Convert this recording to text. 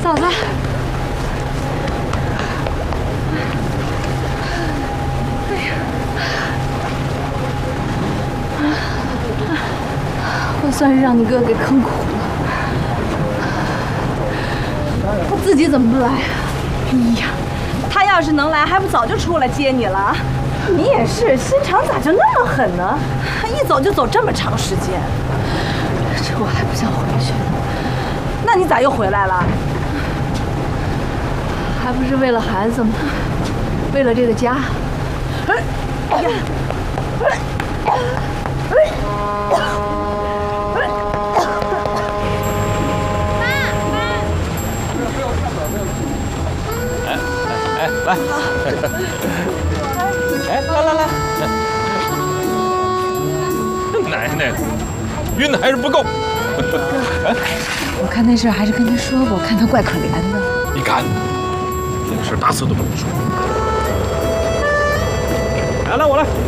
嫂子。 我算是让你哥给坑苦了，他自己怎么不来啊？ 哎呀，他要是能来，还不早就出来接你了？你也是，心肠咋就那么狠呢？一走就走这么长时间， 这我还不想回去呢。 那你咋又回来了？ 还不是为了孩子吗？为了这个家。哎呀！ 来，哎，来，奶奶，晕的还是不够。 我看那事还是跟他说吧，我看他怪可怜的。 你敢？这个事打死都不能说。来，我来。